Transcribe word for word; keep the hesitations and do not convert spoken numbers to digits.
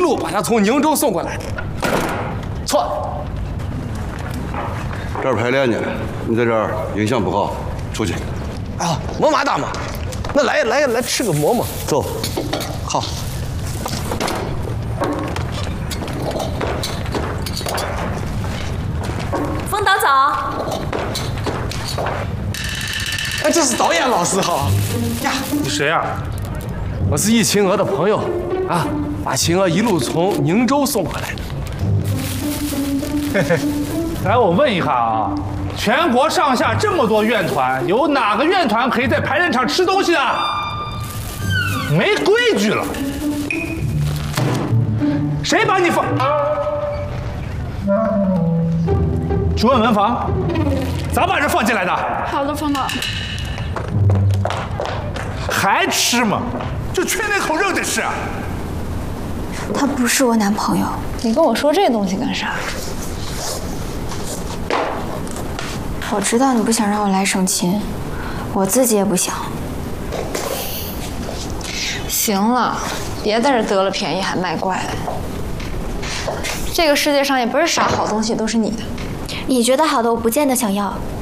路把他从宁州送过来。错。 这儿排练呢，你在这儿影响不好，出去。 啊，么嘛大妈，那来来来吃个馍馍。 走。 好。 冯导早。 哎，这是导演老师好。呀， 你谁啊？ 我是易秦娥的朋友，啊，把秦娥一路从宁州送过来的。 嘿嘿，来，我问一下啊，全国上下这么多院团，有哪个院团可以在排练场吃东西的？没规矩了。谁把你放？去问文房，咋把人放进来的？ 好的，冯导。 还吃吗？就缺那口肉的事。 他不是我男朋友，你跟我说这东西干啥？我知道你不想让我来省亲，我自己也不想。行了，别在这得了便宜还卖乖了。这个世界上也不是啥好东西都是你的。 你觉得好的，我不见得想要。